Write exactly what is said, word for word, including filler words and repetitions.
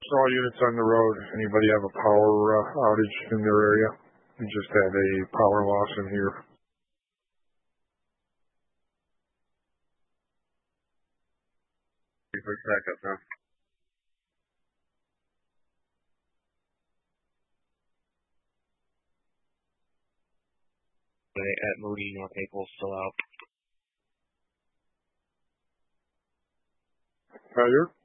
all units on the road. Anybody have a power uh, outage in their area? We just had a power loss in here. Quick backup now. At Moody, North Maple still out. Fire.